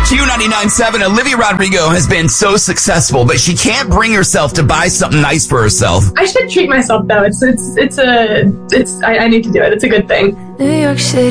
Q99.7, Olivia Rodrigo has been so successful, but she can't bring herself to buy something nice for herself. I should treat myself though. I need to do it. It's a good thing. New York City.